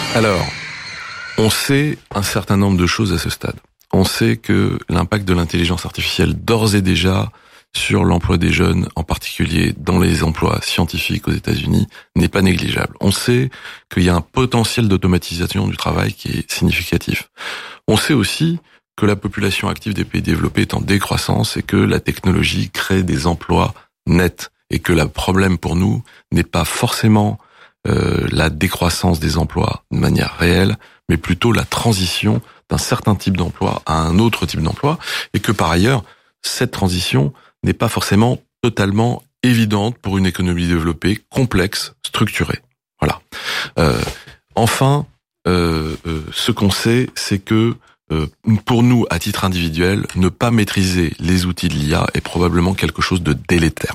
Alors, on sait un certain nombre de choses à ce stade. On sait que l'impact de l'intelligence artificielle, d'ores et déjà, sur l'emploi des jeunes, en particulier dans les emplois scientifiques aux États-Unis, n'est pas négligeable. On sait qu'il y a un potentiel d'automatisation du travail qui est significatif. On sait aussi que la population active des pays développés est en décroissance et que la technologie crée des emplois nets et que le problème pour nous n'est pas forcément la décroissance des emplois de manière réelle, mais plutôt la transition d'un certain type d'emploi à un autre type d'emploi, et que par ailleurs, cette transition n'est pas forcément totalement évidente pour une économie développée, complexe, structurée. Voilà. Enfin, ce qu'on sait, c'est que pour nous, à titre individuel, ne pas maîtriser les outils de l'IA est probablement quelque chose de délétère.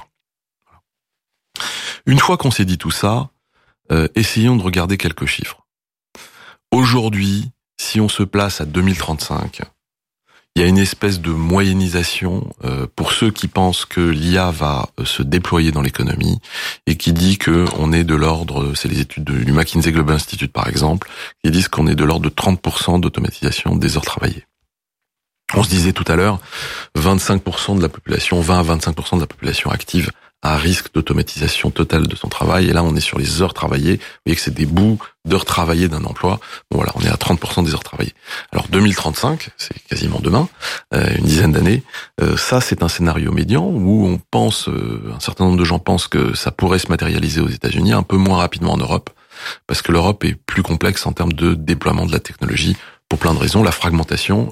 Une fois qu'on s'est dit tout ça, essayons de regarder quelques chiffres. Aujourd'hui, si on se place à 2035, il y a une espèce de moyennisation pour ceux qui pensent que l'IA va se déployer dans l'économie et qui dit que on est de l'ordre, c'est les études du McKinsey Global Institute par exemple, qui disent qu'on est de l'ordre de 30% d'automatisation des heures travaillées. On se disait tout à l'heure, 25% de la population, 20 à 25% de la population active à risque d'automatisation totale de son travail. Et là, on est sur les heures travaillées. Vous voyez que c'est des bouts d'heures travaillées d'un emploi. Bon, voilà, on est à 30% des heures travaillées. Alors, 2035, c'est quasiment demain, une dizaine d'années. Ça, c'est un scénario médian où on pense, un certain nombre de gens pensent que ça pourrait se matérialiser aux États-Unis, un peu moins rapidement en Europe, parce que l'Europe est plus complexe en termes de déploiement de la technologie, pour plein de raisons, la fragmentation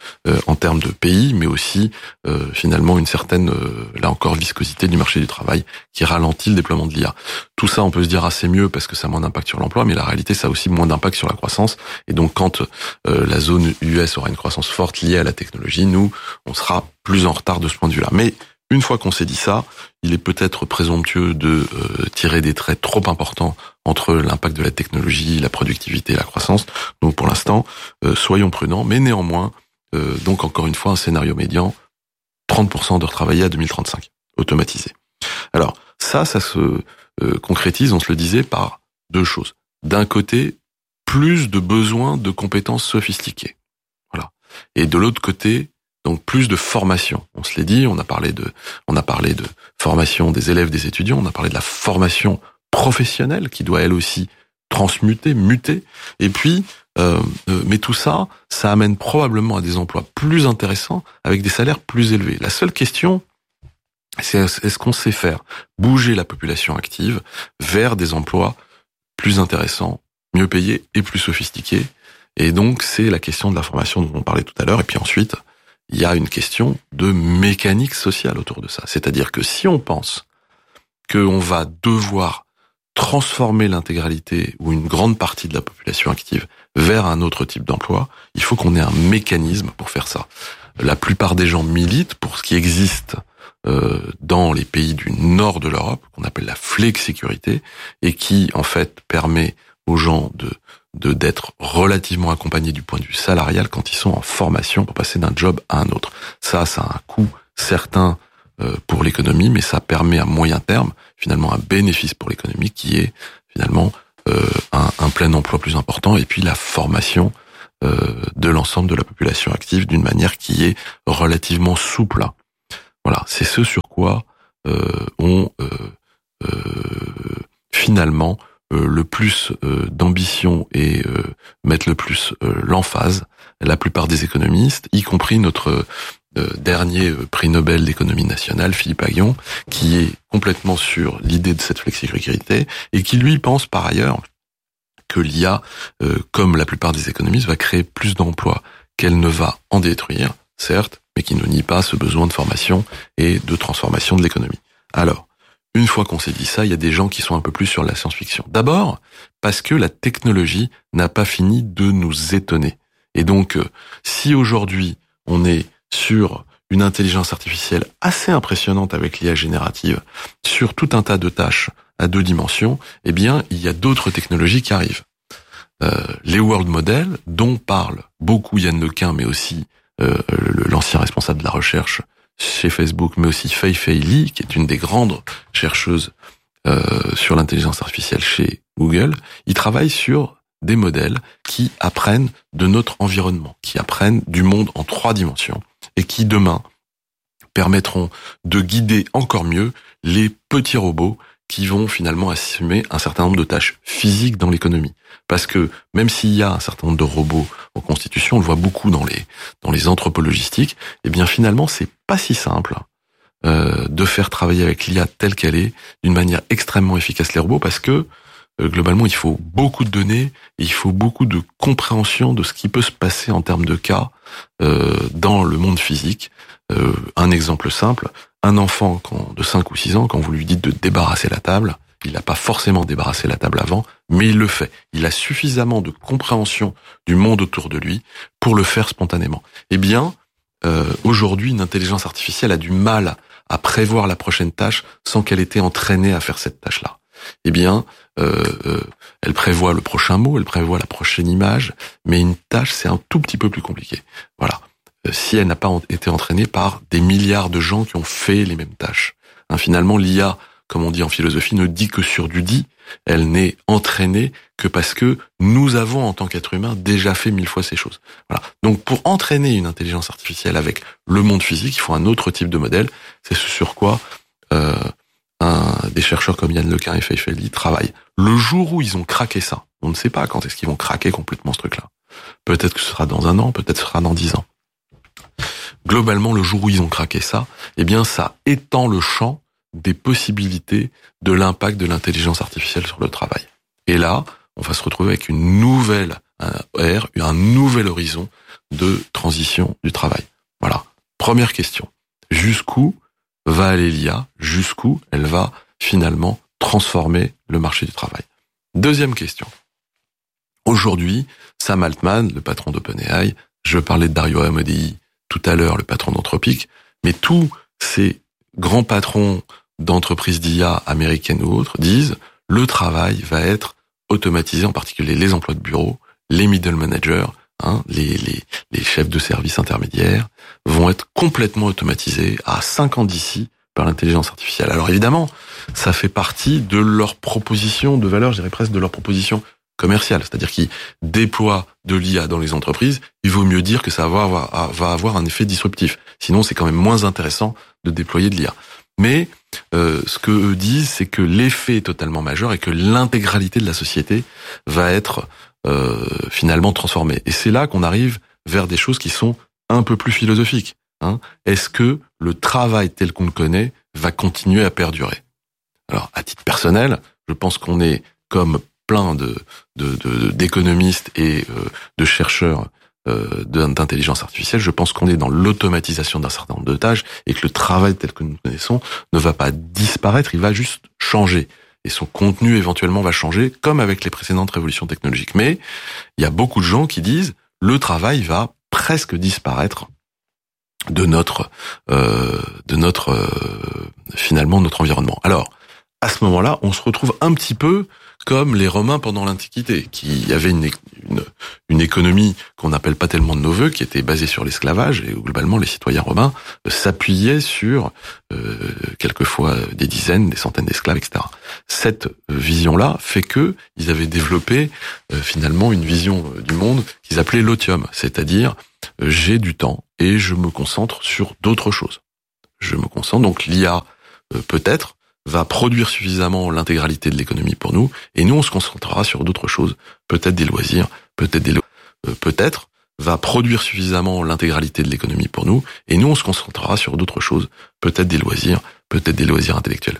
en termes de pays, mais aussi finalement une certaine, là encore, viscosité du marché du travail qui ralentit le déploiement de l'IA. Tout ça, on peut se dire, c'est mieux parce que ça a moins d'impact sur l'emploi, mais la réalité, ça a aussi moins d'impact sur la croissance. Et donc, quand la zone US aura une croissance forte liée à la technologie, nous, on sera plus en retard de ce point de vue-là. Mais une fois qu'on s'est dit ça, il est peut-être présomptueux de tirer des traits trop importants entre l'impact de la technologie, la productivité et la croissance. Donc pour l'instant, soyons prudents, mais néanmoins, donc encore une fois, un scénario médian, 30% d'heures travaillées à 2035, automatisé. Alors ça se concrétise, on se le disait, par deux choses. D'un côté, plus de besoins de compétences sophistiquées. Voilà. Et de l'autre côté, donc plus de formation. On se l'est dit, on a parlé de formation des élèves, des étudiants, on a parlé de la formation professionnelle qui doit elle aussi transmuter, muter. Et puis, mais tout ça, ça amène probablement à des emplois plus intéressants avec des salaires plus élevés. La seule question, c'est est-ce qu'on sait faire bouger la population active vers des emplois plus intéressants, mieux payés et plus sophistiqués. Et donc, c'est la question de la formation dont on parlait tout à l'heure. Et puis ensuite, il y a une question de mécanique sociale autour de ça. C'est-à-dire que si on pense qu'on va devoir transformer l'intégralité ou une grande partie de la population active vers un autre type d'emploi, il faut qu'on ait un mécanisme pour faire ça. La plupart des gens militent pour ce qui existe dans les pays du nord de l'Europe, qu'on appelle la flexicurité, et qui en fait permet aux gens d'être relativement accompagnés du point de vue salarial quand ils sont en formation pour passer d'un job à un autre. Ça a un coût certain pour l'économie, mais ça permet à moyen terme finalement un bénéfice pour l'économie qui est finalement un plein emploi plus important et puis la formation de l'ensemble de la population active d'une manière qui est relativement souple. Voilà, c'est ce sur quoi on finalement le plus d'ambition et mettre le plus l'emphase la plupart des économistes, y compris notre dernier prix Nobel d'économie nationale, Philippe Aghion, qui est complètement sur l'idée de cette flexicurité et qui lui pense par ailleurs que l'IA, comme la plupart des économistes, va créer plus d'emplois qu'elle ne va en détruire, certes, mais qui ne nie pas ce besoin de formation et de transformation de l'économie. Alors, une fois qu'on s'est dit ça, il y a des gens qui sont un peu plus sur la science-fiction. D'abord, parce que la technologie n'a pas fini de nous étonner. Et donc, si aujourd'hui, on est sur une intelligence artificielle assez impressionnante avec l'IA générative, sur tout un tas de tâches à 2 dimensions, eh bien, il y a d'autres technologies qui arrivent. Les world models, dont parle beaucoup Yann Lequin, mais aussi l'ancien responsable de la recherche chez Facebook, mais aussi Fei-Fei Li, qui est une des grandes chercheuses sur l'intelligence artificielle chez Google, ils travaillent sur des modèles qui apprennent de notre environnement, qui apprennent du monde en 3 dimensions et qui demain permettront de guider encore mieux les petits robots qui vont finalement assumer un certain nombre de tâches physiques dans l'économie. Parce que même s'il y a un certain nombre de robots en constitution, on le voit beaucoup dans les entrepôts logistiques, eh bien finalement c'est pas si simple de faire travailler avec l'IA telle qu'elle est d'une manière extrêmement efficace les robots, parce que globalement il faut beaucoup de données, et il faut beaucoup de compréhension de ce qui peut se passer en termes de cas dans le monde physique. Un exemple simple, un enfant de 5 ou 6 ans, quand vous lui dites de débarrasser la table, il n'a pas forcément débarrassé la table avant, mais il le fait. Il a suffisamment de compréhension du monde autour de lui pour le faire spontanément. Eh bien, aujourd'hui, une intelligence artificielle a du mal à prévoir la prochaine tâche sans qu'elle ait été entraînée à faire cette tâche-là. Eh bien, elle prévoit le prochain mot, elle prévoit la prochaine image, mais une tâche, c'est un tout petit peu plus compliqué. Voilà. Si elle n'a pas été entraînée par des milliards de gens qui ont fait les mêmes tâches. Finalement, l'IA, comme on dit en philosophie, ne dit que sur du dit. Elle n'est entraînée que parce que nous avons, en tant qu'être humain, déjà fait 1000 fois ces choses. Voilà. Donc, pour entraîner une intelligence artificielle avec le monde physique, il faut un autre type de modèle. C'est ce sur quoi des chercheurs comme Yann Lequin et Fei Fei travaillent. Le jour où ils ont craqué ça, on ne sait pas quand est-ce qu'ils vont craquer complètement ce truc-là. Peut-être que ce sera dans 1 an, peut-être que ce sera dans 10 ans. Globalement, le jour où ils ont craqué ça, eh bien, ça étend le champ des possibilités de l'impact de l'intelligence artificielle sur le travail. Et là, on va se retrouver avec une nouvelle ère, un nouvel horizon de transition du travail. Voilà. Première question. Jusqu'où va aller l'IA? Jusqu'où elle va finalement transformer le marché du travail? Deuxième question. Aujourd'hui, Sam Altman, le patron d'OpenAI, je parlais de Dario Amodei tout à l'heure, le patron d'Anthropic, mais tous ces grands patrons d'entreprises d'IA américaines ou autres disent le travail va être automatisé, en particulier les emplois de bureau, les middle managers, les chefs de service intermédiaires vont être complètement automatisés à 5 ans d'ici par l'intelligence artificielle. Alors évidemment, ça fait partie de leur proposition de valeur, je dirais presque de leur proposition commerciale, c'est-à-dire qu'ils déploient de l'IA dans les entreprises, il vaut mieux dire que ça va avoir un effet disruptif. Sinon, c'est quand même moins intéressant de déployer de l'IA. Mais ce que eux disent, c'est que l'effet est totalement majeur et que l'intégralité de la société va être finalement transformée. Et c'est là qu'on arrive vers des choses qui sont un peu plus philosophiques. Est-ce que le travail tel qu'on le connaît va continuer à perdurer? Alors, à titre personnel, je pense qu'on est comme plein d'économistes et de chercheurs d'intelligence artificielle, je pense qu'on est dans l'automatisation d'un certain nombre de tâches et que le travail tel que nous connaissons ne va pas disparaître, il va juste changer. Et son contenu éventuellement va changer, comme avec les précédentes révolutions technologiques. Mais il y a beaucoup de gens qui disent le travail va presque disparaître de notre finalement notre environnement. Alors, à ce moment-là, on se retrouve un petit peu comme les Romains pendant l'Antiquité, qui avaient une économie qu'on n'appelle pas tellement de nos voeux, qui était basée sur l'esclavage, et où globalement les citoyens romains s'appuyaient sur quelquefois des dizaines, des centaines d'esclaves, etc. Cette vision-là fait que ils avaient développé finalement une vision du monde qu'ils appelaient l'otium, c'est-à-dire j'ai du temps et je me concentre sur d'autres choses. Je me concentre, donc l'IA peut-être va produire suffisamment l'intégralité de l'économie pour nous, et nous on se concentrera sur d'autres choses, peut-être des loisirs, peut-être va produire suffisamment l'intégralité de l'économie pour nous, et nous on se concentrera sur d'autres choses, peut-être des loisirs intellectuels.